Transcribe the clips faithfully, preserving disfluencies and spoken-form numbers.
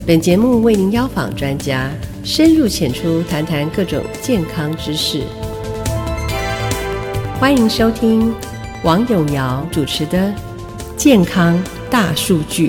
本节目为您邀访专家，深入浅出谈谈各种健康知识。欢迎收听王永尧主持的《健康大数据》。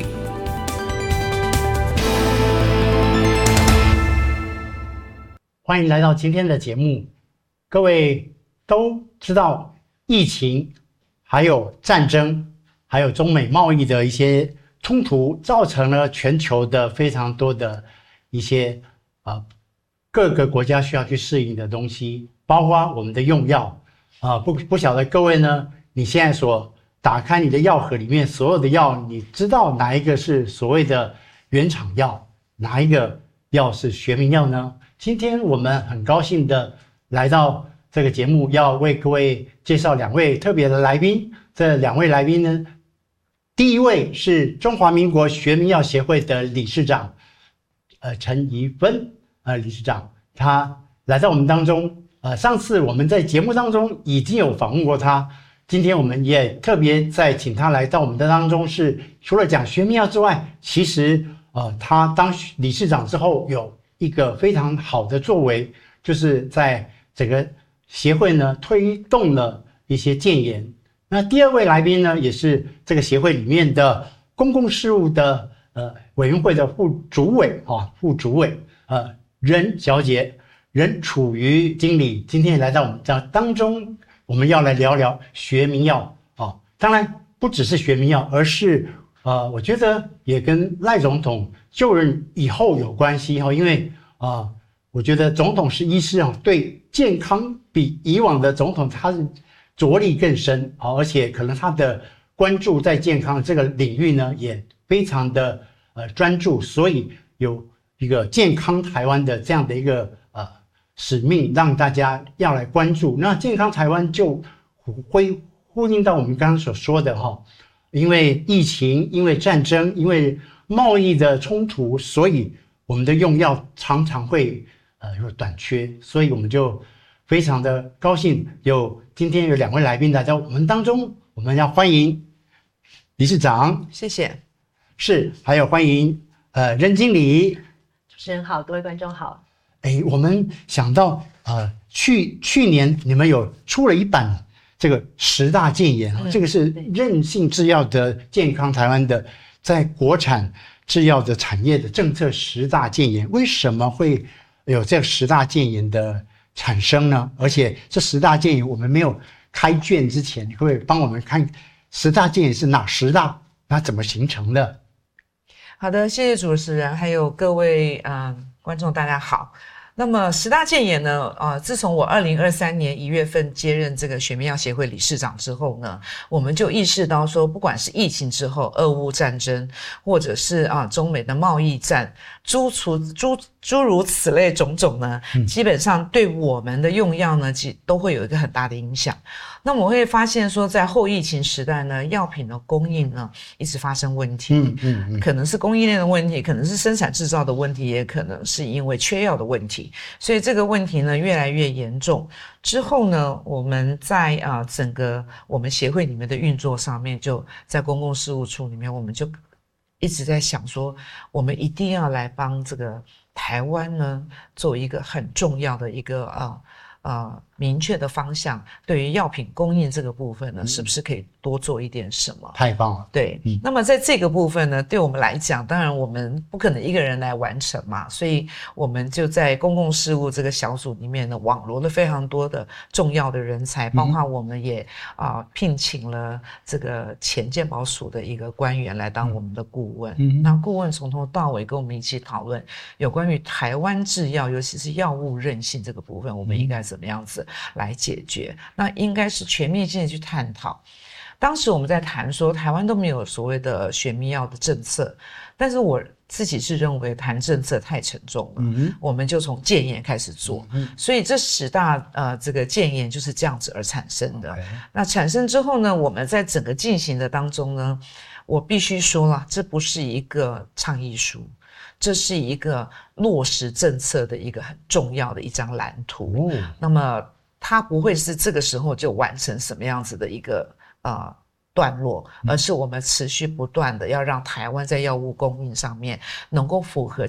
欢迎来到今天的节目。各位都知道，疫情、还有战争、还有中美贸易的一些冲突，造成了全球的非常多的一些呃各个国家需要去适应的东西，包括我们的用药啊、呃，不不晓得各位呢，你现在所打开你的药盒里面所有的药，你知道哪一个是所谓的原厂药，哪一个药是学名药呢？今天我们很高兴的来到这个节目，要为各位介绍两位特别的来宾。这两位来宾呢，第一位是中华民国学名药协会的理事长，呃，陈怡芬，呃，理事长，他来到我们当中。呃，上次我们在节目当中已经有访问过他，今天我们也特别再请他来到我们的当中，是除了讲学名药之外，其实呃，他当理事长之后有一个非常好的作为，就是在整个协会呢推动了一些建言。那第二位来宾呢，也是这个协会里面的公共事务的呃委员会的副主委啊、哦，副主委呃任小姐，任楚瑜经理，今天也来到我们这当中，我们要来聊聊学名药啊、哦。当然不只是学名药，而是呃，我觉得也跟赖总统就任以后有关系哈、哦，因为啊、呃，我觉得总统是医师啊，对健康比以往的总统他是着力更深啊，而且可能他的关注在健康这个领域呢也非常的呃专注，所以有一个健康台湾的这样的一个呃使命，让大家要来关注。那健康台湾就会呼应到我们刚刚所说的哈，因为疫情、因为战争、因为贸易的冲突，所以我们的用药常常会呃有短缺，所以我们就非常的高兴有今天有两位来宾来到我们当中，我们要欢迎理事长， 谢谢， 是还有欢迎呃任经理。 主持人好，各位观众好。 哎，我们想到呃去去年你们有出了一版这个十大建言、嗯、这个是韧性制药的健康台湾的在国产制药的产业的政策十大建言，为什么会有这十大建言的产生呢？而且这十大建言我们没有开卷之前，你可不可以帮我们看十大建言是哪十大，它怎么形成的？ 好的，谢谢主持人，还有各位呃观众，大家好。那么十大建言呢，呃，自从我二零二三年一月份接任这个学名药协会理事长之后呢，我们就意识到说，不管是疫情之后、俄乌战争，或者是啊中美的贸易战，诸除诸诸如此类种种呢，基本上对我们的用药呢，其都会有一个很大的影响。那我会发现说，在后疫情时代呢，药品的供应呢一直发生问题，嗯嗯嗯，可能是供应链的问题，可能是生产制造的问题，也可能是因为缺药的问题，所以这个问题呢越来越严重。之后呢，我们在啊、呃、整个我们协会里面的运作上面，就在公共事务处里面，我们就一直在想说，我们一定要来帮这个台湾呢做一个很重要的一个啊。呃，明确的方向，对于药品供应这个部分呢，嗯、是不是可以多做一点什么？ 太棒了。 对，嗯、那么在这个部分呢，对我们来讲，当然我们不可能一个人来完成嘛，所以我们就在公共事务这个小组里面呢，网罗了非常多的重要的人才，包括我们也啊、呃、聘请了这个前健保署的一个官员来当我们的顾问。嗯、那顾问从头到尾跟我们一起讨论有关于台湾制药，尤其是药物韧性这个部分，我们应该怎么样子来解决？那应该是全面性的去探讨。当时我们在谈说，台湾都没有所谓的学名药的政策，但是我自己是认为谈政策太沉重了，嗯、我们就从建言开始做，嗯、所以这十大呃这个建言就是这样子而产生的。Okay. 那产生之后呢，我们在整个进行的当中呢，我必须说了，这不是一个倡议书。这是一个落实政策的一个很重要的一张蓝图，哦、那么它不会是这个时候就完成什么样子的一个呃段落，而是我们持续不断的要让台湾在药物供应上面能够符合